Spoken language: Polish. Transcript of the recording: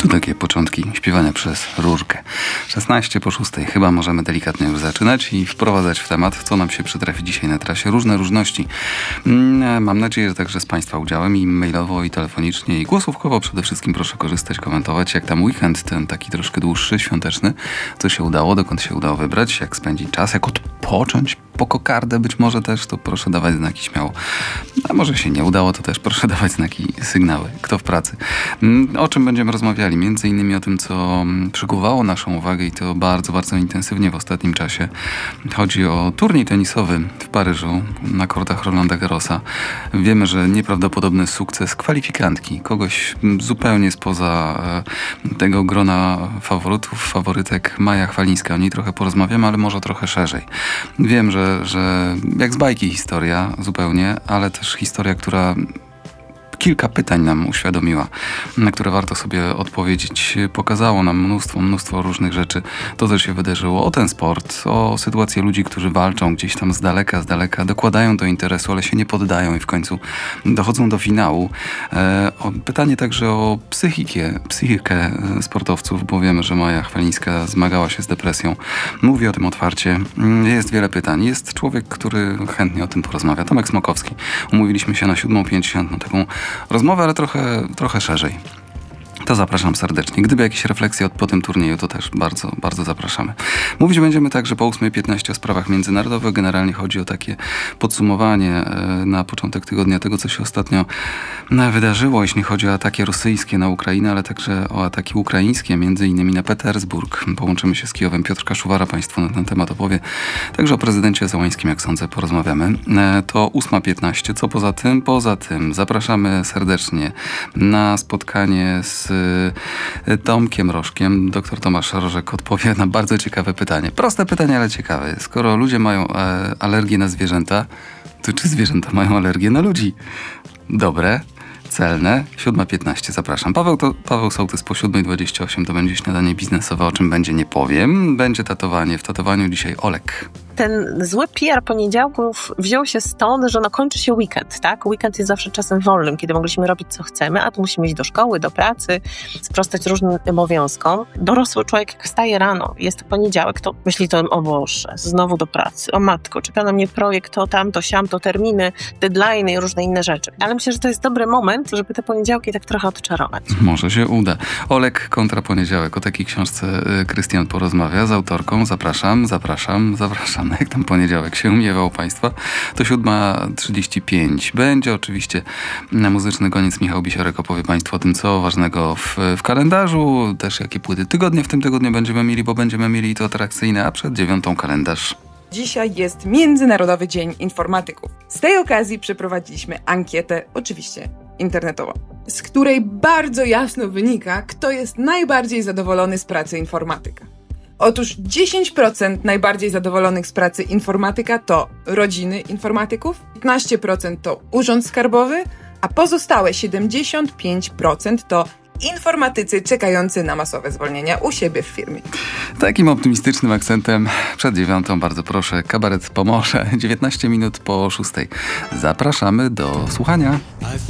To takie początki śpiewania przez rurkę. 16 po 6. Chyba możemy delikatnie już zaczynać i wprowadzać w temat, co nam się przytrafi dzisiaj na trasie. Różne różności. Mam nadzieję, że także z Państwa udziałem i mailowo, i telefonicznie, i głosówkowo przede wszystkim proszę korzystać, komentować, jak tam weekend, ten taki troszkę dłuższy, świąteczny. Co się udało, dokąd się udało wybrać, jak spędzić czas, jak odpocząć po kokardę być może też, to proszę dawać znaki śmiało. A może się nie udało, to też proszę dawać znaki, sygnały. Kto w pracy? O czym będziemy rozmawiali? Między innymi o tym, co przykuwało naszą uwagę i to bardzo, bardzo intensywnie w ostatnim czasie. Chodzi o turniej tenisowy w Paryżu na kortach Rolanda Garrosa. Wiemy, że nieprawdopodobny sukces kwalifikantki, kogoś zupełnie spoza tego grona faworytów, faworytek, Maja Chwalińska. O niej trochę porozmawiamy, ale może trochę szerzej. Wiem, że jak z bajki historia zupełnie, ale też historia, która kilka pytań nam uświadomiła, na które warto sobie odpowiedzieć. Pokazało nam mnóstwo różnych rzeczy. To, co się wydarzyło. O ten sport, o sytuację ludzi, którzy walczą gdzieś tam z daleka, dokładają do interesu, ale się nie poddają i w końcu dochodzą do finału. Pytanie także o psychikę sportowców, bo wiemy, że Maja Chwalińska zmagała się z depresją. Mówi o tym otwarcie. Jest wiele pytań. Jest człowiek, który chętnie o tym porozmawia. Tomek Smokowski. Umówiliśmy się na 7:50 na taką rozmowę, ale trochę szerzej. To zapraszam serdecznie. Gdyby jakieś refleksje po tym turnieju, to też bardzo, bardzo zapraszamy. Mówić będziemy także po 8:15 o sprawach międzynarodowych. Generalnie chodzi o takie podsumowanie na początek tygodnia tego, co się ostatnio wydarzyło, jeśli chodzi o ataki rosyjskie na Ukrainę, ale także o ataki ukraińskie, między innymi na Petersburg. Połączymy się z Kijowem. Piotr Kaszuwara Państwu na ten temat opowie. Także o prezydencie Zełańskim, jak sądzę, porozmawiamy. To 8:15. Co poza tym? Poza tym zapraszamy serdecznie na spotkanie z Tomkiem Rożkiem. Doktor Tomasz Rożek odpowie na bardzo ciekawe pytanie. Proste pytanie, ale ciekawe. Skoro ludzie mają alergię na zwierzęta, to czy zwierzęta mają alergię na ludzi? Dobre, celne. 7:15 zapraszam. Paweł Sołtys po 7:28 to będzie śniadanie biznesowe, o czym będzie nie powiem. Będzie tatowanie. W tatowaniu dzisiaj Olek. Ten zły PR poniedziałków wziął się stąd, że kończy się weekend, tak? Weekend jest zawsze czasem wolnym, kiedy mogliśmy robić co chcemy, a tu musimy iść do szkoły, do pracy, sprostać różnym obowiązkom. Dorosły człowiek, jak wstaje rano, jest to poniedziałek, to myśli to, o Boże, znowu do pracy, o matko, czeka na mnie projekt, to tamto, siamto, terminy, deadline'y i różne inne rzeczy. Ale myślę, że to jest dobry moment, żeby te poniedziałki tak trochę odczarować. Może się uda. Olek kontra poniedziałek. O takiej książce Krystian porozmawia z autorką. Zapraszam. Jak tam poniedziałek się umiewał Państwa, to 7:35. Będzie oczywiście muzyczny koniec. Michał Bisiorek opowie Państwu o tym, co ważnego w kalendarzu, też jakie płyty tygodnie w tym tygodniu będziemy mieli, bo będziemy mieli to atrakcyjne, a przed 9:00 kalendarz. Dzisiaj jest Międzynarodowy Dzień Informatyków. Z tej okazji przeprowadziliśmy ankietę, oczywiście internetową, z której bardzo jasno wynika, kto jest najbardziej zadowolony z pracy informatyka. Otóż 10% najbardziej zadowolonych z pracy informatyka to rodziny informatyków, 15% to urząd skarbowy, a pozostałe 75% to informatycy czekający na masowe zwolnienia u siebie w firmie. Takim optymistycznym akcentem przed 9:00 bardzo proszę, kabaret pomoże. 19 minut po 6:00. Zapraszamy do słuchania.